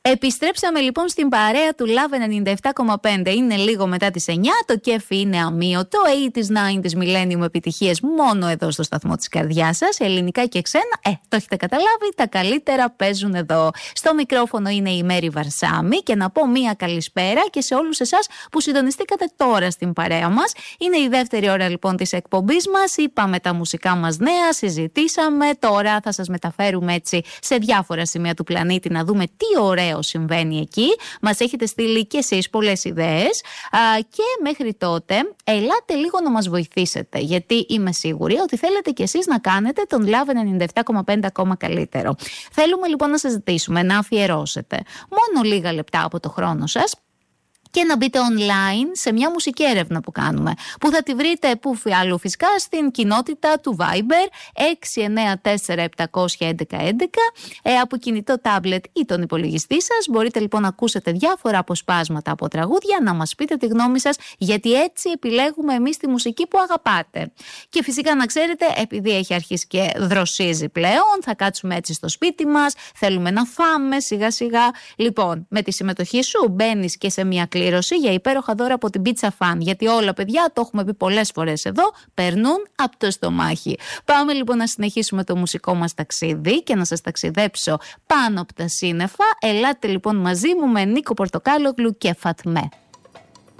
Επιστρέψαμε λοιπόν στην παρέα του Love 97,5. Είναι λίγο μετά τις 9. Το κέφι είναι αμύωτο. 80s, 90s, millennium επιτυχίες μόνο εδώ στο σταθμό της καρδιάς σας. Ελληνικά και ξένα. Το έχετε καταλάβει. Τα καλύτερα παίζουν εδώ. Στο μικρόφωνο είναι η Μέρη Βαρσάμη. Και να πω μία καλησπέρα και σε όλους εσάς που συντονιστήκατε τώρα στην παρέα μας. Είναι η δεύτερη ώρα λοιπόν της εκπομπής μας. Είπαμε τα μουσικά μας νέα, συζητήσαμε. Τώρα θα σας μεταφέρουμε έτσι σε διάφορα σημεία του πλανήτη να δούμε τι ωραίο συμβαίνει εκεί. Μας έχετε στείλει και εσείς πολλές ιδέες και μέχρι τότε ελάτε λίγο να μας βοηθήσετε, γιατί είμαι σίγουρη ότι θέλετε κι εσείς να κάνετε τον Love 97,5 ακόμα καλύτερο. Θέλουμε λοιπόν να σας ζητήσουμε να αφιερώσετε μόνο λίγα λεπτά από το χρόνο σας και να μπείτε online σε μια μουσική έρευνα που κάνουμε, που θα τη βρείτε που αλλού φυσικά στην κοινότητα του Viber 694-711-11 από κινητό τάμπλετ ή τον υπολογιστή σας. Μπορείτε λοιπόν να ακούσετε διάφορα αποσπάσματα από τραγούδια, να μας πείτε τη γνώμη σας, γιατί έτσι επιλέγουμε εμείς τη μουσική που αγαπάτε. Και φυσικά να ξέρετε, επειδή έχει αρχίσει και δροσίζει πλέον, θα κάτσουμε έτσι στο σπίτι μας, θέλουμε να φάμε σιγά σιγά. Λοιπόν, με τη συμμετοχή σου μπαίνεις και σε μια κλήρωση για υπέροχα δώρα από την Pizza Fan. Γιατί όλα, παιδιά, το έχουμε πει πολλές φορές εδώ, περνούν από το στομάχι. Πάμε λοιπόν να συνεχίσουμε το μουσικό μας ταξίδι και να σας ταξιδέψω πάνω από τα σύννεφα. Ελάτε λοιπόν μαζί μου με Νίκο Πορτοκάλογλου και Φατμέ.